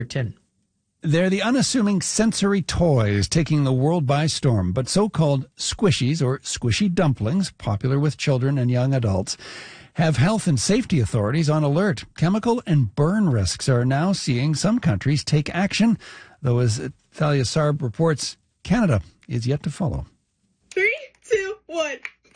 10. They're the unassuming sensory toys taking the world by storm, but so-called squishies or squishy dumplings, popular with children and young adults, have health and safety authorities on alert. Chemical and burn risks are now seeing some countries take action, though as Thalia Sarb reports, Canada is yet to follow. 3, 2, 1.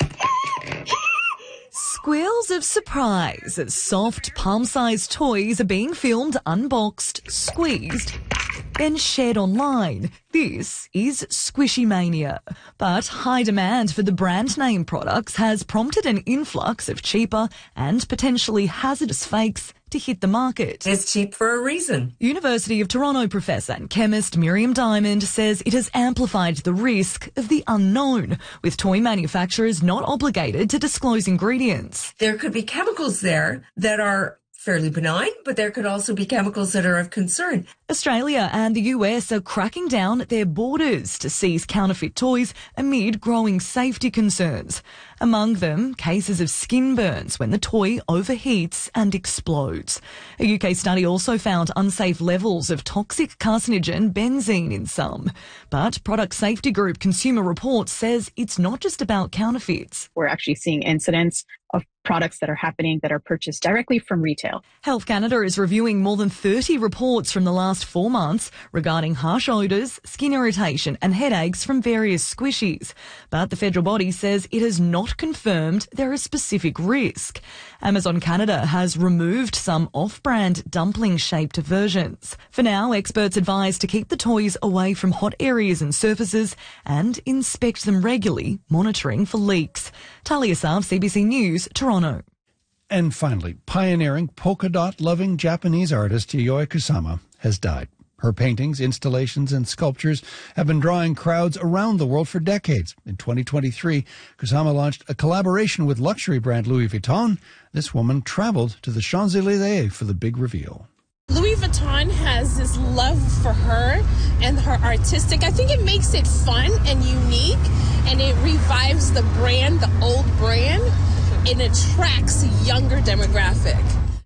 Squeals of surprise as soft, palm-sized toys are being filmed, unboxed, squeezed, then shared online. This is Squishy Mania. But high demand for the brand name products has prompted an influx of cheaper and potentially hazardous fakes to hit the market. It's cheap for a reason. University of Toronto professor and chemist Miriam Diamond says it has amplified the risk of the unknown, with toy manufacturers not obligated to disclose ingredients. There could be chemicals there that are fairly benign, but there could also be chemicals that are of concern. Australia and the US are cracking down at their borders to seize counterfeit toys amid growing safety concerns. Among them, cases of skin burns when the toy overheats and explodes. A UK study also found unsafe levels of toxic carcinogen benzene in some. But product safety group Consumer Reports says it's not just about counterfeits. We're actually seeing incidents of products that are happening that are purchased directly from retail. Health Canada is reviewing more than 30 reports from the last 4 months regarding harsh odours, skin irritation and headaches from various squishies. But the federal body says it has not confirmed there is specific risk. Amazon Canada has removed some off-brand dumpling-shaped versions. For now, experts advise to keep the toys away from hot areas and surfaces and inspect them regularly, monitoring for leaks. Talia Sarb, CBC News, Toronto. And finally, pioneering polka dot-loving Japanese artist Yayoi Kusama has died. Her paintings, installations, and sculptures have been drawing crowds around the world for decades. In 2023, Kusama launched a collaboration with luxury brand Louis Vuitton. This woman traveled to the Champs-Élysées for the big reveal. Louis Vuitton has this love for her and her artistic. I think it makes it fun and unique, and it revives the brand, the old brand. It attracts a younger demographic.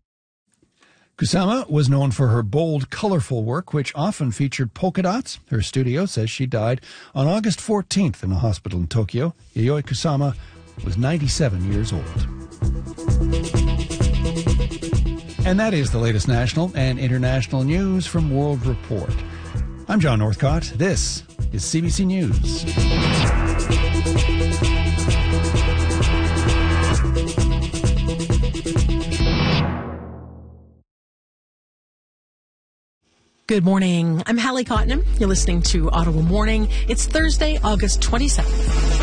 Kusama was known for her bold, colorful work, which often featured polka dots. Her studio says she died on August 14th in a hospital in Tokyo. Yayoi Kusama was 97 years old. And that is the latest national and international news from World Report. I'm John Northcott. This is CBC News. Good morning. I'm Hallie Cottenham. You're listening to Ottawa Morning. It's Thursday, August 27th.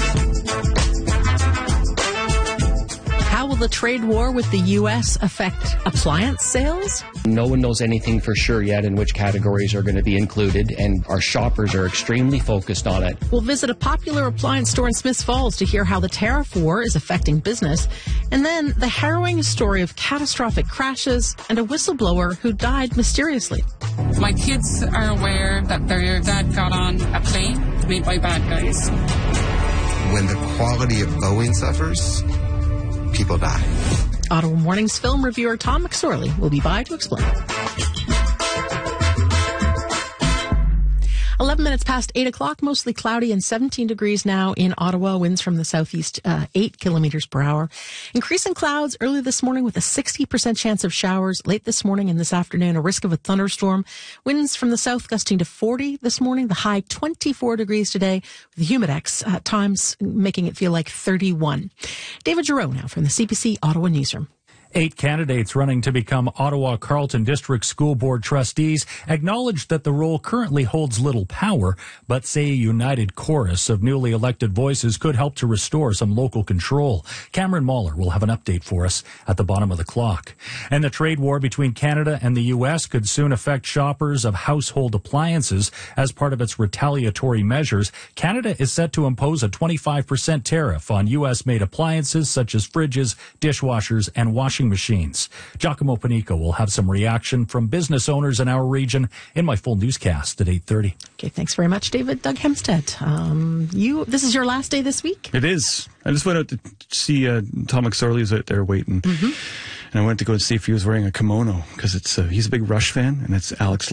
How will the trade war with the U.S. affect appliance sales? No one knows anything for sure yet in which categories are going to be included, and our shoppers are extremely focused on it. We'll visit a popular appliance store in Smiths Falls to hear how the tariff war is affecting business. And then the harrowing story of catastrophic crashes and a whistleblower who died mysteriously. My kids are aware that their dad got on a plane made by bad guys. When the quality of Boeing suffers, people die. Ottawa Morning's film reviewer Tom McSorley will be by to explain. 11 minutes past 8 o'clock, mostly cloudy and 17 degrees now in Ottawa. Winds from the southeast, 8 kilometers per hour. Increasing clouds early this morning with a 60% chance of showers. Late this morning and this afternoon, a risk of a thunderstorm. Winds from the south gusting to 40 this morning. The high 24 degrees today with the humidex at times making it feel like 31. David Giroux now from the CBC Ottawa Newsroom. 8 candidates running to become Ottawa Carleton District School Board trustees acknowledged that the role currently holds little power, but say a united chorus of newly elected voices could help to restore some local control. Cameron Mahler will have an update for us at the bottom of the clock. And the trade war between Canada and the U.S. could soon affect shoppers of household appliances. As part of its retaliatory measures, Canada is set to impose a 25% tariff on U.S.-made appliances such as fridges, dishwashers, and washing machines. Giacomo Panico will have some reaction from business owners in our region in my full newscast at 8:30. Okay, thanks very much, David. Doug Hempstead, this is your last day this week? It is. I just went out to see Tom McSorley's out there waiting. and I went to go see if he was wearing a kimono because he's a big Rush fan, and it's Alex